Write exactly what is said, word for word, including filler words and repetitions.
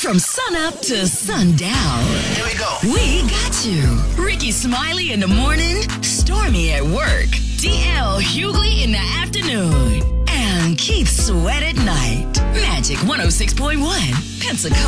From sunup to sundown. Here we go. We got you. Ricky Smiley in the morning, Stormy at work, D L Hughley in the afternoon, and Keith Sweat at night. Magic one oh six point one, Pensacola.